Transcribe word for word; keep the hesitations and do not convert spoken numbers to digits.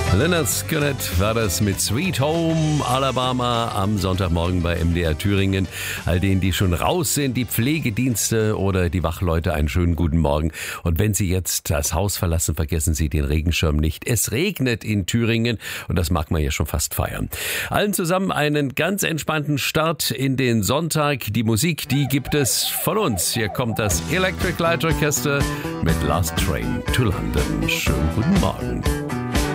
Lynyrd Skynyrd war das mit Sweet Home Alabama am Sonntagmorgen bei M D R Thüringen. All denen, die schon raus sind, die Pflegedienste oder die Wachleute, einen schönen guten Morgen. Und wenn Sie jetzt das Haus verlassen, vergessen Sie den Regenschirm nicht. Es regnet in Thüringen und das mag man ja schon fast feiern. Allen zusammen einen ganz entspannten Start in den Sonntag. Die Musik, die gibt es von uns. Hier kommt das Electric Light Orchestra mit Last Train to London. Schönen guten Morgen.